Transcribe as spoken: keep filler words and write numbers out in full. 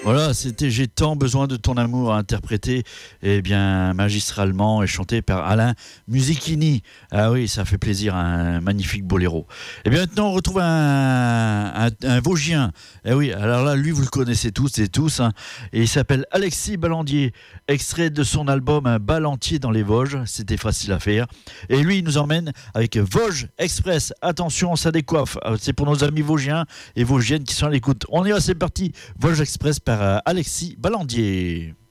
Voilà, c'était J'ai tant besoin de ton amour, interprété eh bien, magistralement et chanté par Alain Musichini. Ah oui, ça fait plaisir, un magnifique boléro. Et bien maintenant, on retrouve un, un, un Vosgien. Eh oui, alors là, lui, vous le connaissez tous et tous. Hein, et il s'appelle Alexis Ballandier, extrait de son album Un bal entier dans les Vosges. C'était facile à faire. Et lui, il nous emmène avec Vosges Express. Attention, ça décoiffe. C'est pour nos amis vosgiens et vosgiennes qui sont à l'écoute. On y va, c'est parti. Vosges Express par Alexis Ballandier.